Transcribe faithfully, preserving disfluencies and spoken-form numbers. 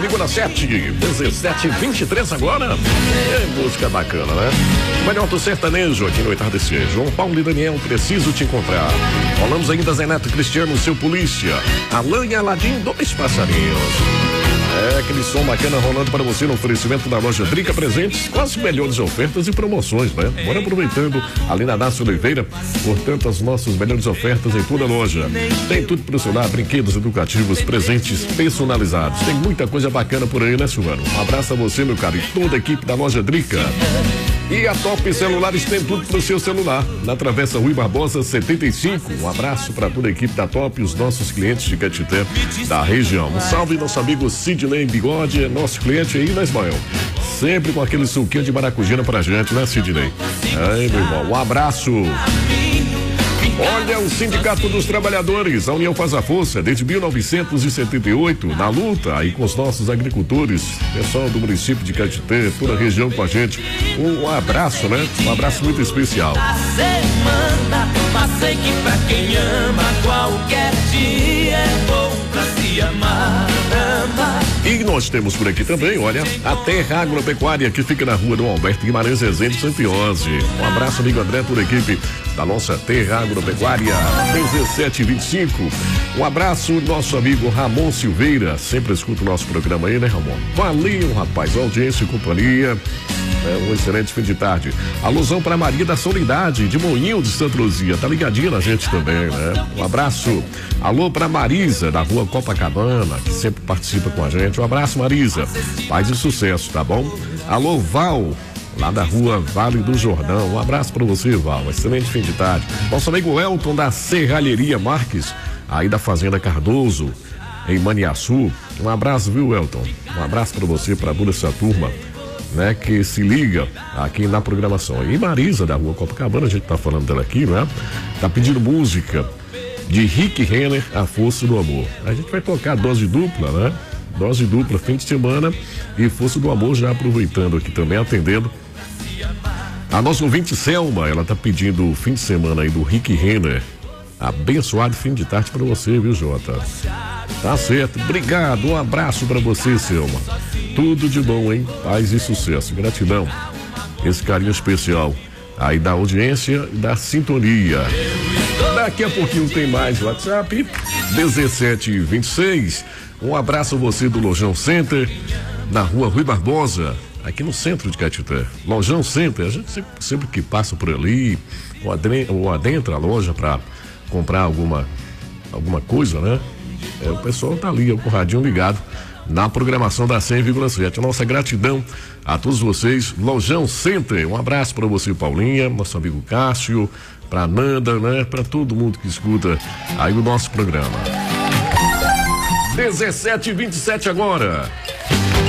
Vírgula sete, dezessete e vinte e três agora. É música bacana, né? O melhor do sertanejo aqui no Entardecer. João Paulo e Daniel, preciso te encontrar. Falamos ainda Zé Neto Cristiano, seu polícia. Alan e Aladim, dois passarinhos. É aquele som bacana rolando para você no oferecimento da loja Drica Presentes, com as melhores ofertas e promoções, né? Bora aproveitando ali na Dácio Oliveira, portanto, as nossas melhores ofertas em toda a loja. Tem tudo para o celular, brinquedos educativos, presentes personalizados. Tem muita coisa bacana por aí, né, Silvano? Um abraço a você, meu caro, e toda a equipe da loja Drica. E a Top Celulares tem tudo pro seu celular. Na Travessa Rui Barbosa setenta e cinco. Um abraço para toda a equipe da Top e os nossos clientes de Caetité da região. Um salve nosso amigo Sidney Bigode, nosso cliente aí, né, Ismael? Sempre com aquele suquinho de maracujina pra gente, né, Sidney? Aí, meu irmão, um abraço. Olha, o Sindicato dos Trabalhadores, a União faz a força desde mil novecentos e setenta e oito, na luta aí com os nossos agricultores, pessoal do município de Caetité, toda a região com a gente. Um, um abraço, né? Um abraço muito especial. A semana, mas sei que pra quem ama, qualquer dia é bom pra se amar, amar. E nós temos por aqui também, olha, a Terra Agropecuária, que fica na rua do Alberto Guimarães Rezende, cento e onze. Um abraço, amigo André, toda a equipe da nossa Terra Agropecuária, dezessete e vinte e cinco. Um abraço, nosso amigo Ramon Silveira, sempre escuta o nosso programa aí, né, Ramon? Valeu, rapaz, audiência e companhia. É um excelente fim de tarde. Alusão para Maria da Soledade, de Moinho de Santa Luzia. Tá ligadinha na gente também, né? Um abraço. Alô para Marisa, da rua Copacabana, que sempre participa com a gente. Um abraço, Marisa. Paz e sucesso, tá bom? Alô, Val, lá da rua Vale do Jordão. Um abraço para você, Val. Excelente fim de tarde. Nosso amigo Elton, da Serralheria Marques, aí da Fazenda Cardoso, em Maniaçu. Um abraço, viu, Elton? Um abraço para você, para toda essa turma, né, que se liga aqui na programação. E Marisa, da rua Copacabana, a gente tá falando dela aqui, né? Tá pedindo música de Rick Renner, A Força do Amor. A gente vai tocar dose dupla, né? Dose dupla, fim de semana, e Força do Amor, já aproveitando aqui também, atendendo a nossa ouvinte Selma. Ela tá pedindo o fim de semana aí do Rick Renner. Abençoado fim de tarde pra você, viu, Jota? Tá certo, obrigado, um abraço pra você, Selma. Tudo de bom, hein? Paz e sucesso, gratidão. Esse carinho especial aí da audiência e da sintonia. Daqui a pouquinho tem mais WhatsApp, dezessete e vinte e seis. Um abraço a você do Lojão Center, na rua Rui Barbosa, aqui no centro de Caetité. Lojão Center, a gente sempre, sempre que passa por ali, ou adentra, ou adentra a loja para comprar alguma, alguma coisa, né? É, o pessoal tá ali, com o radinho ligado na programação da cem vírgula sete. Nossa gratidão a todos vocês. Lojão Center, um abraço para você, Paulinha, nosso amigo Cássio, pra Nanda, né? Pra todo mundo que escuta aí o nosso programa. dezessete e vinte e sete agora.